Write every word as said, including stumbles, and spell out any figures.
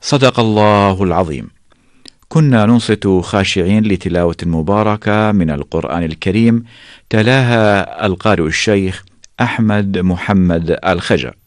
صدق الله العظيم. كنا ننصت خاشعين لتلاوة مباركة من القرآن الكريم تلاها القارئ الشيخ أحمد محمد الخجا.